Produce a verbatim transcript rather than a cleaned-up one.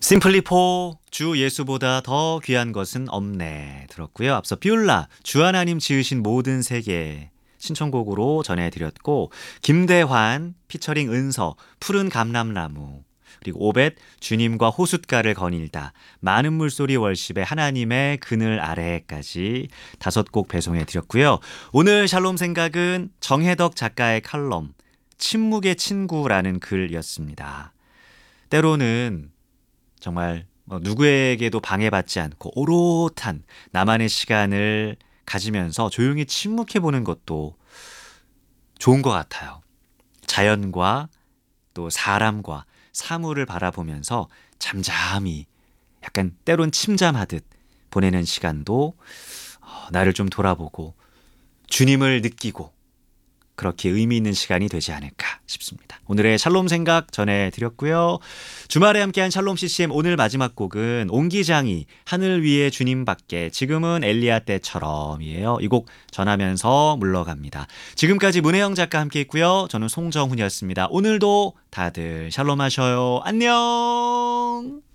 심플리포 주 예수보다 더 귀한 것은 없네 들었고요. 앞서 비올라 주 하나님 지으신 모든 세계 신청곡으로 전해드렸고, 김대환 피처링 은서 푸른 감람나무, 그리고 오벳 주님과 호숫가를 거닐다, 많은 물소리 월십의 하나님의 그늘 아래까지 다섯 곡 배송해드렸고요. 오늘 샬롬 생각은 정혜덕 작가의 칼럼 침묵의 친구라는 글이었습니다. 때로는 정말 뭐 누구에게도 방해받지 않고 오롯한 나만의 시간을 가지면서 조용히 침묵해보는 것도 좋은 것 같아요. 자연과 또 사람과 사물을 바라보면서 잠잠히, 약간 때론 침잠하듯 보내는 시간도 나를 좀 돌아보고 주님을 느끼고 그렇게 의미 있는 시간이 되지 않을까 싶습니다. 오늘의 샬롬 생각 전해드렸고요. 주말에 함께한 샬롬 씨씨엠 오늘 마지막 곡은 옹기장이 하늘 위에 주님밖에 지금은 엘리야 때처럼이에요. 이 곡 전하면서 물러갑니다. 지금까지 문혜영 작가 함께했고요. 저는 송정훈이었습니다. 오늘도 다들 샬롬 하셔요. 안녕.